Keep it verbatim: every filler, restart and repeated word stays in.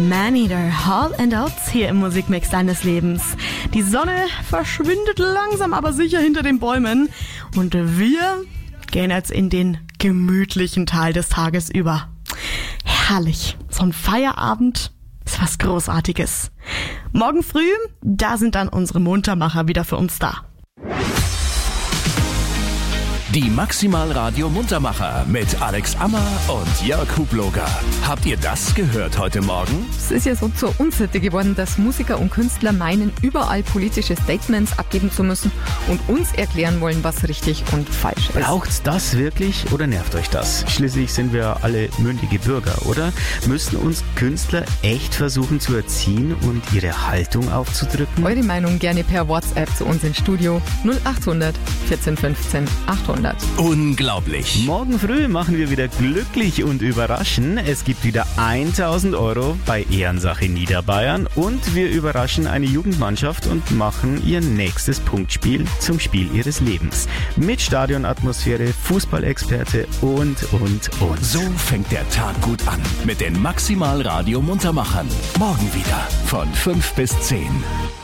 Maneater, Hall and Oates hier im Musikmix deines Lebens. Die Sonne verschwindet langsam aber sicher hinter den Bäumen und wir gehen jetzt in den gemütlichen Teil des Tages über. Herrlich, so ein Feierabend ist was Großartiges. Morgen früh, da sind dann unsere Muntermacher wieder für uns da. Die Maximal Radio Muntermacher mit Alex Ammer und Jörg Hubloger. Habt ihr das gehört heute Morgen? Es ist ja so zur Unsitte geworden, dass Musiker und Künstler meinen, überall politische Statements abgeben zu müssen und uns erklären wollen, was richtig und falsch ist. Braucht's das wirklich oder nervt euch das? Schließlich sind wir alle mündige Bürger, oder? Müssen uns Künstler echt versuchen zu erziehen und ihre Haltung aufzudrücken? Eure Meinung gerne per WhatsApp zu uns ins Studio null achthundert vierzehn fünfzehn achthundert. Unglaublich. Morgen früh machen wir wieder glücklich und überraschen. Es gibt wieder tausend Euro bei Ehrensache Niederbayern und wir überraschen eine Jugendmannschaft und machen ihr nächstes Punktspiel zum Spiel ihres Lebens. Mit Stadionatmosphäre, Fußballexperte und, und, und. So fängt der Tag gut an mit den Maximal Radio Muntermachern. Morgen wieder von fünf bis zehn.